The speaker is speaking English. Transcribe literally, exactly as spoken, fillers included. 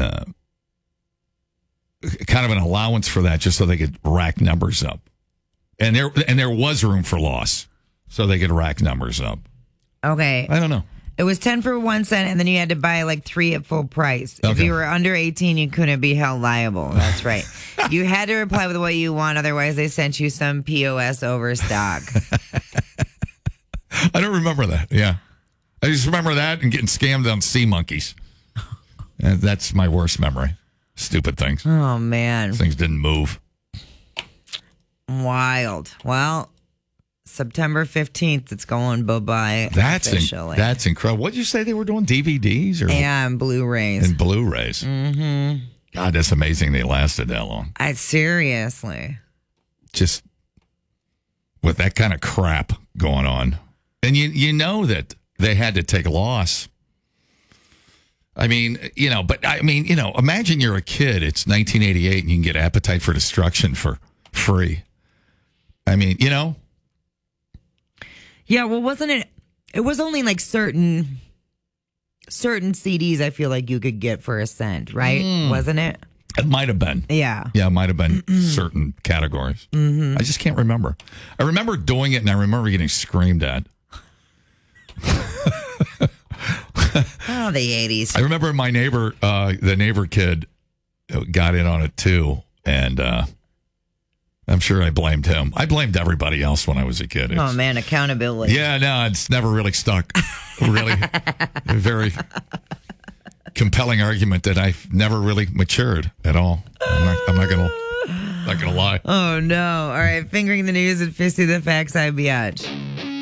uh, kind of an allowance for that just so they could rack numbers up. And there and there was room for loss so they could rack numbers up. Okay. I don't know. It was ten for one cent, and then you had to buy like three at full price. If Okay. you were under eighteen, you couldn't be held liable. That's right. You had to reply with what you want, otherwise they sent you some P O S overstock. I don't remember that. Yeah. I just remember that and getting scammed on sea monkeys. And that's my worst memory. Stupid things. Oh, man. Things didn't move. Wild. Well, September fifteenth, it's going bye-bye That's in, officially. that's incredible. What did you say they were doing? D V Ds or and Blu-rays. and Blu-rays? Mm-hmm. God, that's amazing they lasted that long. I seriously. Just with that kind of crap going on. And you you know that they had to take a loss. I mean, you know, but I mean, you know, imagine you're a kid. It's nineteen eighty-eight and you can get Appetite for Destruction for free. I mean, you know. Yeah, well, wasn't it? It was only like certain certain C Ds I feel like you could get for a cent, right? Mm. Wasn't it? It might have been. Yeah. Yeah, it might have been certain categories. Mm-hmm. I just can't remember. I remember doing it and I remember getting screamed at. Oh, the eighties. I remember my neighbor, uh, the neighbor kid, got in on it too, and uh, I'm sure I blamed him. I blamed everybody else when I was a kid. It's, Oh, man, accountability. yeah, no, it's never really stuck. Really, a very compelling argument that I've never really matured at all. I'm not, I'm not gonna, not gonna lie. Oh, no. All right, fingering the news and fisting the facts, I'm Biatch.